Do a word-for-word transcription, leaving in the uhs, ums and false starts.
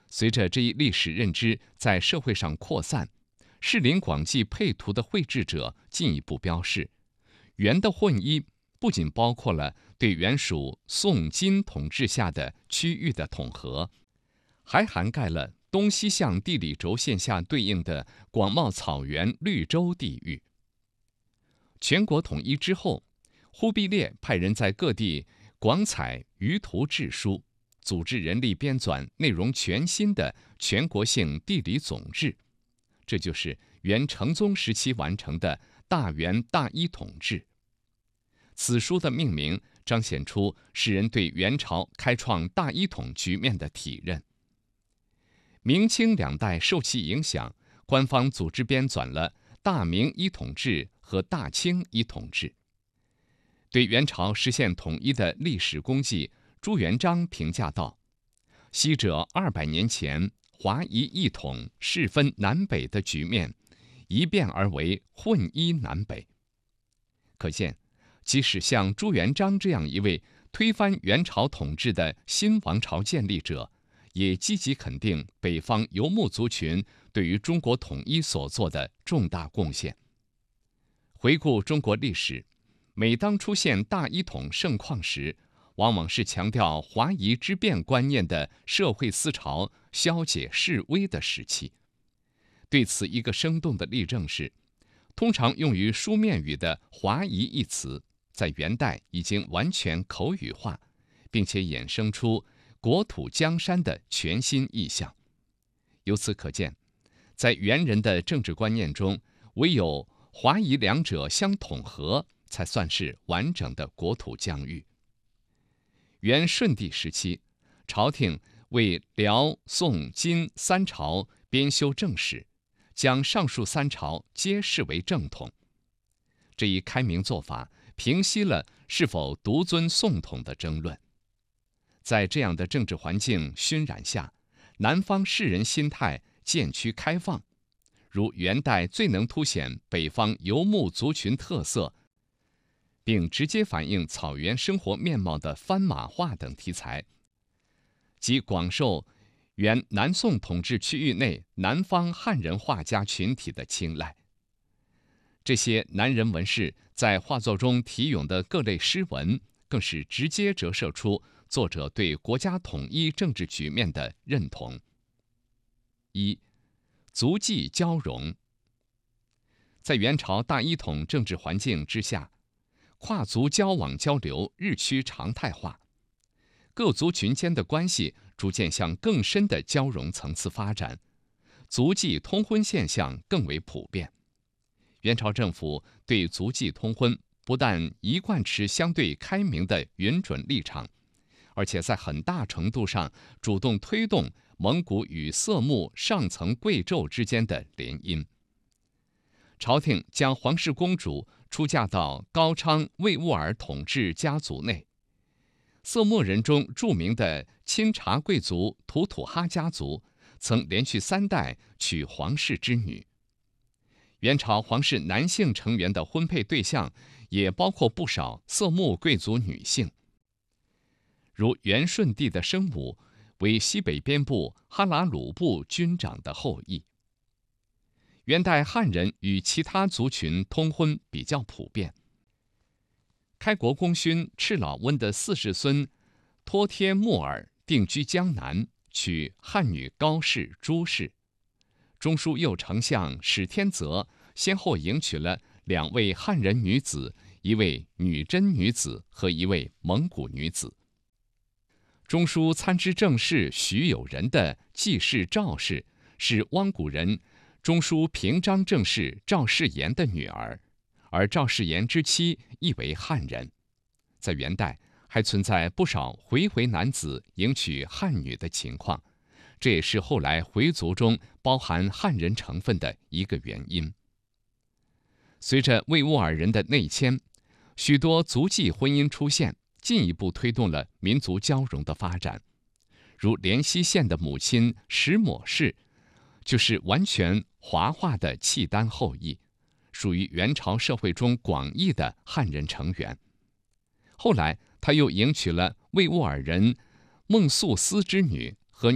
随着这一历史认知在社会上扩散，士林广记配图的绘制者进一步标示，元的混一不仅包括了对原属宋金统治下的区域的统合，还涵盖了东西向地理轴线下对应的广袤草原绿洲地域。全国统一之后，忽必烈派人在各地广采舆图志书，组织人力编纂内容全新的全国性地理总志，这就是元成宗时期完成的大元大一统志。此书的命名彰显出世人对元朝开创大一统局面的体认。明清两代受其影响，官方组织编纂了大明一统志和大清一统志。对元朝实现统一的历史功绩，朱元璋评价道：“昔者二百年前华夷一统世分南北的局面，一变而为混一南北。”可见，即使像朱元璋这样一位推翻元朝统治的新王朝建立者，也积极肯定北方游牧族群对于中国统一所做的重大贡献。回顾中国历史，每当出现大一统盛况时，往往是强调华夷之变观念的社会思潮消解式微的时期。对此一个生动的例证是，通常用于书面语的华夷一词，在元代已经完全口语化，并且衍生出国土江山的全新意象。由此可见，在元人的政治观念中，唯有华夷两者相统合，才算是完整的国土疆域。元顺帝时期，朝廷为辽、宋、金三朝编修正史，将上述三朝皆视为正统。这一开明做法平息了是否独尊宋统的争论。在这样的政治环境熏染下，南方士人心态渐趋开放，如元代最能凸显北方游牧族群特色，并直接反映草原生活面貌的番马画等题材，即广受原南宋统治区域内南方汉人画家群体的青睐。这些南人文士在画作中题咏的各类诗文，更是直接折射出作者对国家统一政治局面的认同。一、族际交融。在元朝大一统政治环境之下，跨族交往交流日趋常态化，各族群间的关系逐渐向更深的交融层次发展，族际通婚现象更为普遍。元朝政府对族际通婚不但一贯持相对开明的允准立场，而且在很大程度上主动推动蒙古与色目上层贵胄之间的联姻。朝廷将皇室公主出嫁到高昌魏兀儿统治家族内。色目人中著名的钦察贵族图土哈家族，曾连续三代娶皇室之女。元朝皇室男性成员的婚配对象，也包括不少色目贵族女性。如元顺帝的生母为西北边部哈拉鲁部军长的后裔。元代汉人与其他族群通婚比较普遍。开国功勋赤老温的四世孙托帖木儿定居江南，娶汉女高氏、朱氏。中书右丞相史天泽先后迎娶了两位汉人女子，一位女真女子和一位蒙古女子。中书参知政事徐有仁的继室赵氏是汪古人中书平章政事赵世炎的女儿，而赵世炎之妻亦为汉人。在元代还存在不少回回男子迎娶汉女的情况，这也是后来回族中包含汉人成分的一个原因。随着魏兀儿人的内迁，许多族际婚姻出现，进一步推动了民族交融的发展。如连溪县的母亲石抹氏，就是完全华化的契丹后裔，属于元朝社会中广义的汉人成员。后来，他又迎娶了魏兀儿人孟素斯之女